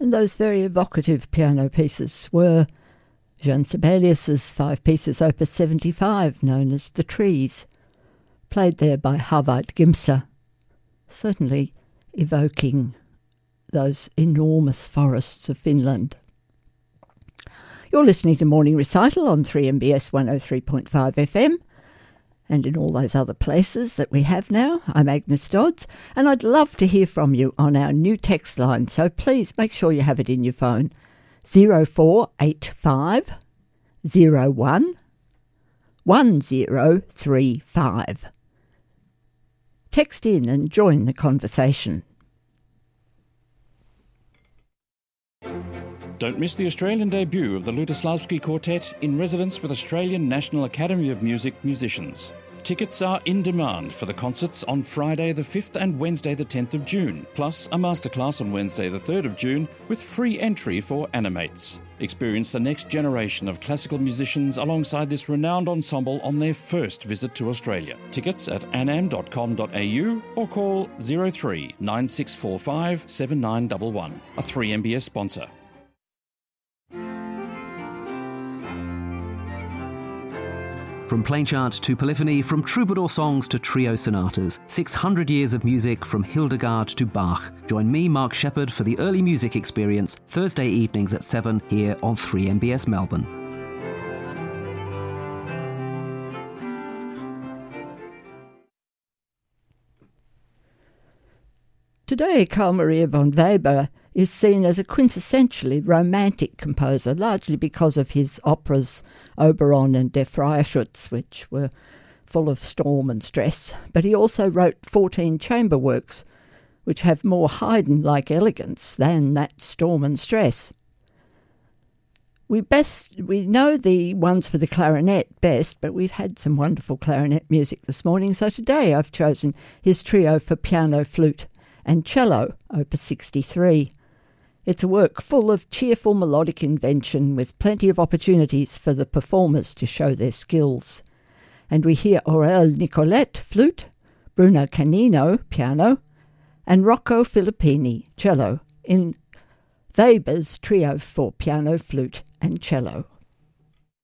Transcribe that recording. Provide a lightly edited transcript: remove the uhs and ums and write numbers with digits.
And those very evocative piano pieces were Jean Sibelius's 5 pieces opus 75, known as The Trees, played there by Harvard Gimsa, certainly evoking those enormous forests of Finland. You're listening to Morning Recital on 3MBS 103.5 FM, and in all those other places that we have now. I'm Agnes Dodds, and I'd love to hear from you on our new text line, so please make sure you have it in your phone. 0485 01 1035. Text in and join the conversation. Don't miss the Australian debut of the Lutoslavsky Quartet in residence with Australian National Academy of Music musicians. Tickets are in demand for the concerts on Friday the 5th and Wednesday the 10th of June, plus a masterclass on Wednesday the 3rd of June with free entry for Animates. Experience the next generation of classical musicians alongside this renowned ensemble on their first visit to Australia. Tickets at anam.com.au or call 03 9645 7911, a 3MBS sponsor. From plain chant to polyphony, from troubadour songs to trio sonatas, 600 years of music from Hildegard to Bach. Join me, Mark Shepherd, for the early music experience, Thursday evenings at 7 here on 3MBS Melbourne. Today, Carl Maria von Weber is seen as a quintessentially romantic composer, largely because of his operas Oberon and Der Freischütz, which were full of storm and stress. But he also wrote 14 chamber works, which have more Haydn-like elegance than that storm and stress. We know the ones for the clarinet best, but we've had some wonderful clarinet music this morning, so today I've chosen his trio for piano, flute and cello, opus 63. It's a work full of cheerful melodic invention with plenty of opportunities for the performers to show their skills. And we hear Aurel Nicolet, flute, Bruno Canino, piano, and Rocco Filippini, cello, in Weber's trio for piano, flute and cello.